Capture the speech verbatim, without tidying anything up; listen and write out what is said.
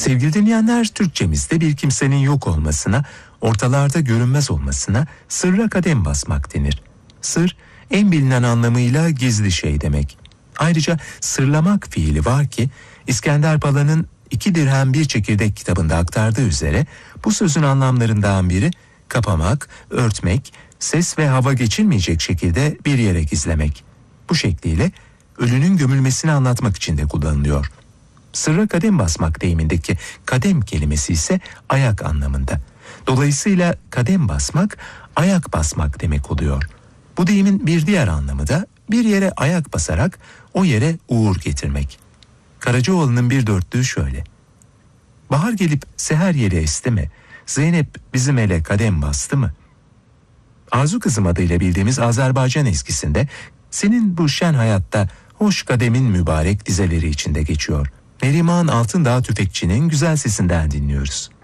Sevgili dinleyenler, Türkçemizde bir kimsenin yok olmasına, ortalarda görünmez olmasına sırra kadem basmak denir. Sır, en bilinen anlamıyla gizli şey demek. Ayrıca sırlamak fiili var ki İskender Bala'nın İki Dirhem Bir Çekirdek kitabında aktardığı üzere bu sözün anlamlarından biri kapamak, örtmek, ses ve hava geçilmeyecek şekilde bir yere gizlemek. Bu şekliyle ölünün gömülmesini anlatmak için de kullanılıyor. Sırra kadem basmak deyimindeki kadem kelimesi ise ayak anlamında. Dolayısıyla kadem basmak, ayak basmak demek oluyor. Bu deyimin bir diğer anlamı da bir yere ayak basarak o yere uğur getirmek. Karacaoğlan'ın bir dörtlüğü şöyle: bahar gelip seher yeli esti mi? Zeynep bizim ele kadem bastı mı? Arzu Kızım adıyla bildiğimiz Azerbaycan ezgisinde senin bu şen hayatta hoş kademin mübarek dizeleri içinde geçiyor. Neriman Altındağ Tüfekçi'nin güzel sesinden dinliyoruz.